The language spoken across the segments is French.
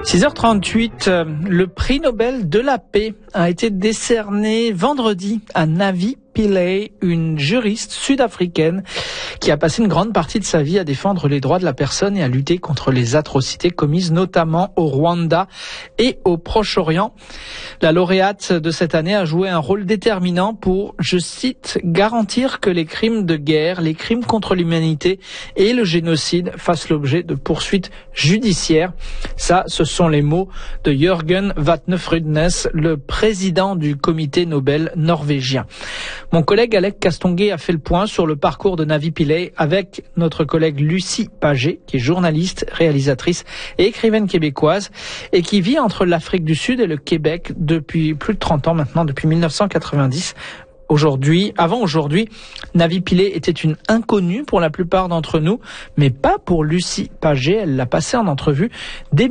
6h38, le prix Nobel de la paix a été décerné vendredi à Navi Pillay, une juriste sud-africaine qui a passé une grande partie de sa vie à défendre les droits de la personne et à lutter contre les atrocités commises notamment au Rwanda et au Proche-Orient. La lauréate de cette année a joué un rôle déterminant pour, je cite, garantir que les crimes de guerre, les crimes contre l'humanité et le génocide fassent l'objet de poursuites judiciaires. Ça, ce sont les mots de Jørgen Vatne-Frydnes, le président du comité Nobel norvégien. Mon collègue Alec Castonguay a fait le point sur le parcours de Navi Pillay avec notre collègue Lucie Pagé, qui est journaliste, réalisatrice et écrivaine québécoise et qui vit entre l'Afrique du Sud et le Québec depuis plus de 30 ans maintenant, depuis 1990. Avant aujourd'hui, Navi Pillay était une inconnue pour la plupart d'entre nous, mais pas pour Lucie Pagé. Elle l'a passée en entrevue dès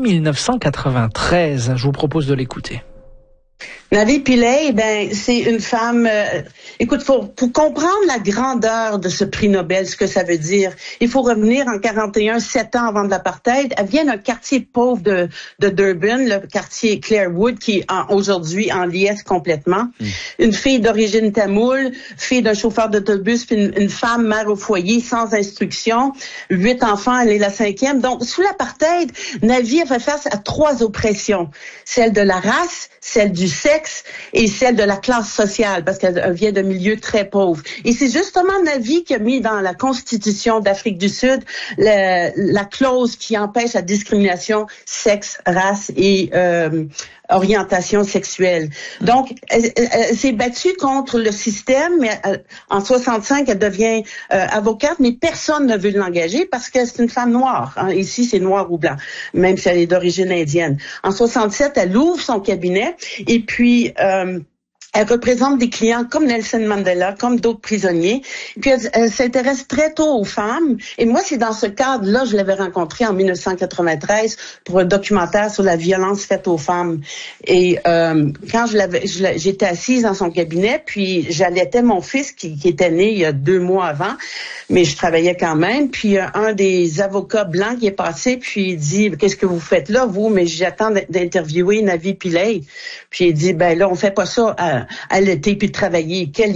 1993. Je vous propose de l'écouter. Navi Pillay, c'est une femme. Écoute, pour comprendre la grandeur de ce prix Nobel, ce que ça veut dire, il faut revenir en 41, 7 ans avant de l'apartheid. Elle vient d'un quartier pauvre de Durban, le quartier Clarewood, qui est aujourd'hui en liesse complètement. Une fille d'origine tamoule, fille d'un chauffeur d'autobus, puis une femme mère au foyer sans instruction, 8 enfants, elle est la 5e. Donc, sous l'apartheid, Navi a fait face à 3 oppressions. Celle de la race, celle du sexe et celle de la classe sociale, parce qu'elle vient d'un milieu très pauvre. Et c'est justement Navi qui a mis dans la Constitution d'Afrique du Sud la clause qui empêche la discrimination sexe, race et orientation sexuelle. Donc, elle s'est battue contre le système, mais en 65, elle devient avocate, mais personne ne veut l'engager parce que c'est une femme noire. Hein. Ici, c'est noir ou blanc, même si elle est d'origine indienne. En 67, elle ouvre son cabinet et puis elle représente des clients comme Nelson Mandela, comme d'autres prisonniers. Puis elle s'intéresse très tôt aux femmes. Et moi, c'est dans ce cadre-là, je l'avais rencontrée en 1993 pour un documentaire sur la violence faite aux femmes. Et quand j'étais assise dans son cabinet, puis j'allaitais mon fils qui était né il y a 2 mois avant, mais je travaillais quand même. Puis un des avocats blancs qui est passé, puis il dit « Qu'est-ce que vous faites là, vous? » Mais j'attends d'interviewer Navi Pillay. Puis il dit « Ben là, on fait pas ça à l'été puis de travailler. Quelle